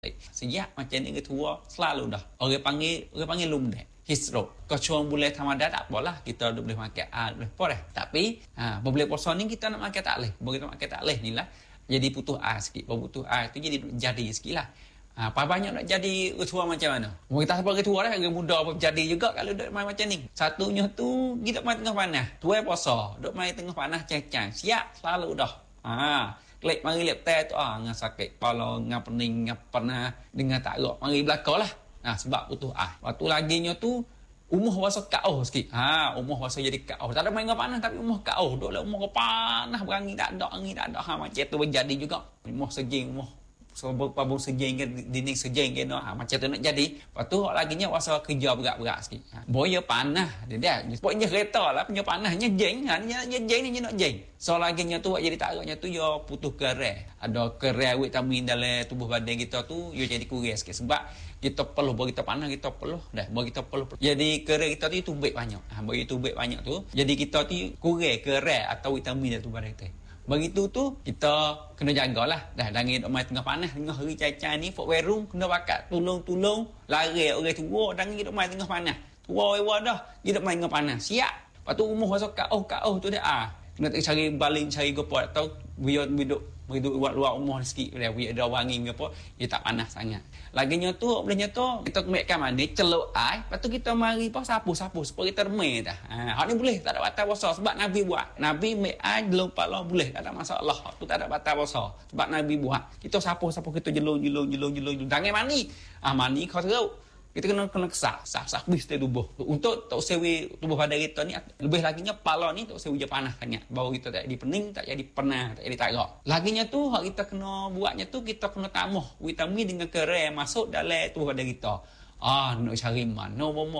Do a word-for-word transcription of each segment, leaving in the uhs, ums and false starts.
Sejak macam ni ketua selalu dah. Orang panggil orang panggil lumdek. Hisrok. Kau cuma boleh tamadah tak apalah. Kita boleh makan ah boleh apa dah. Tapi ha boleh puasa ni kita nak makan tak leh. Boleh makan tak leh ni lah. Jadi putus ais sikit. Kalau putus ais tu jadi jadi sikitlah. Ha, apa banyak nak jadi ketua macam mana? Kita sebagai ketua dah orang muda apa jadi juga kalau duk main macam ni. Satunya tu kita main tengah panas. Tuai puasa, duk main tengah panas cecang. Siap selalu dah. Ha Klik mari lep teh tu ah ngah sakit kepala, ngah pening, ngah pernah dengar tak rok. Mari belakanglah. Nah, sebab putus ah. Waktu laginya tu umuh wasa kauh sikit. Ha, umuh wasa jadi kauh. Tak ada main ngah panas tapi umuh kauh. Dok lah umuh panas berangin tak ada, angin tak ada. Ha macam tu berjadi juga. Umuh sejing, umuh sebab pabung sejing ke dinding sejing ke no. Ha macam tu nak jadi. Lepas tu laginya wasa kerja berat-berat sikit. Ha, boya panas dia dah. Pokoknya kereta lah punya panasnya jeng. Ha ni jeng ni nak jeng. So laginya tu jadi taraknya tu yo putus kerai. Ada kerai vitamin dalam tubuh badan kita tu yo jadi kurang sikit sebab kita perlu bagi kita panas kita perlu dah bagi kita perlu. Jadi kerai kita tu tubik banyak. Ha bagi tubik banyak tu jadi kita tu kurang kerai atau vitamin dalam tubuh badan kita. Begitu tu kita kena jagalah dah dangin mai tengah panas tengah hari cacai ni fok werung kena bakat tolong-tolong lari orang tua dangin hidup mai tengah panas. Tua ewa dah hidup mai tengah panas. Siap. Lepas tu umur masa kauh kauh tu dah ah. Kena cari baling cari gopo atau biar hidup hidup luar umur sikit dia biar ada wangi gapo dia tak panas sangat. Laginya tu bolehnya tu kita kemekkan mandi celuk ai lepas tu kita mari pas sapu-sapu supaya kita remeh dah. Ha hak ni boleh tak ada batal puasa sebab Nabi buat. Nabi mek ai delung pala boleh tak ada masalah. Hak tu tak ada batal puasa sebab Nabi buat. Kita sapu-sapu kita jelung-jelung jelung-jelung jangan mandi. Ah mandi kau teruk. Kita kena kena kesak, sah-sah habis dari tubuh. Untuk tak sewi tubuh pada kita ni lebih laginya kepala ni tak sewi je panas sangat. Bau kita tak jadi pening, tak jadi penat, tak jadi tarak. Laginya tu hak kita kena buatnya tu kita kena tambah vitamin dengan kerai masuk dalam tubuh pada kita. Ah nak cari mana bomo.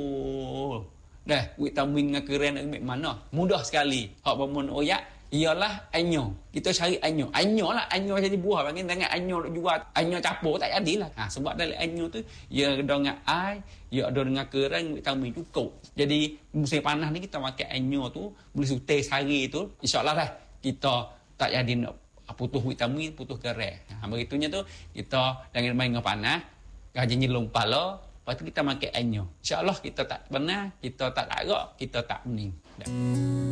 Oh. Dah vitamin dengan kerai nak ambil mana? Mudah sekali. Hak bomo oyak ialah anyo. Kita cari anyo. Anyo lah, anyo jadi buah bangin dengan anyo nak jual. Anyo capur tak jadilah. Ha sebab dalam anyo tu ia ada dengan air, ia ada dengan kerang vitamin cukup. Jadi musim panas ni kita makan anyo tu boleh sutih sehari tu insya-Allah lah kita tak jadi nak putus vitamin, putus kerang. Ha begitunya tu kita jangan main dengan panas, gaji nyelung pala, lepas tu kita makan anyo. Insya-Allah kita tak benar, kita tak tarak, kita tak pening.